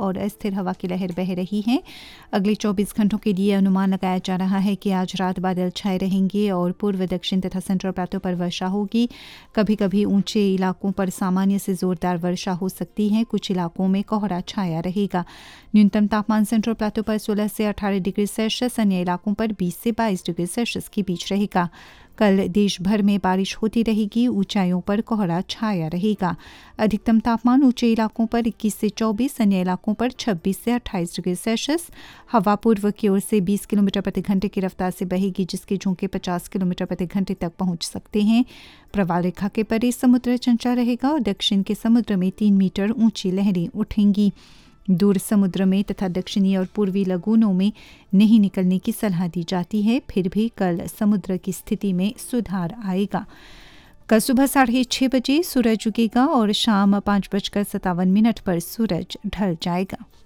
और अस्थिर हवा की लहर बह रही है। अगले 24 घंटों के लिए अनुमान लगाया जा रहा है कि आज रात बादल छाए रहेंगे और पूर्व, दक्षिण तथा सेंट्रल प्लेटो पर वर्षा होगी। कभी कभी ऊंचे इलाकों पर सामान्य से जोरदार वर्षा हो सकती है। कुछ इलाकों में कोहरा छाया रहेगा। न्यूनतम तापमान सेंट्रल प्लेटो पर 16 से 18 डिग्री सेल्सियस, अन्य इलाकों पर 20 से 22 डिग्री सेल्सियस के बीच रहेगा। कल देश भर में बारिश होती रहेगी। ऊंचाइयों पर कोहरा छाया रहेगा। अधिकतम तापमान ऊंचे इलाकों पर 21 से 24, अन्य इलाकों पर 26 से 28 डिग्री सेल्सियस। हवा पूर्व की ओर से 20 किलोमीटर प्रति घंटे की रफ्तार से बहेगी, जिसके झोंके 50 किलोमीटर प्रति घंटे तक पहुंच सकते हैं। प्रवाल रेखा के परे समुद्र चंचल रहेगा और दक्षिण के समुद्र में 3 मीटर ऊंची लहरें उठेंगी। दूर समुद्र में तथा दक्षिणी और पूर्वी लगूनों में नहीं निकलने की सलाह दी जाती है। फिर भी कल समुद्र की स्थिति में सुधार आएगा। कल सुबह 6:30 बजे सूरज उगेगा और शाम 5:57 पर सूरज ढल जाएगा।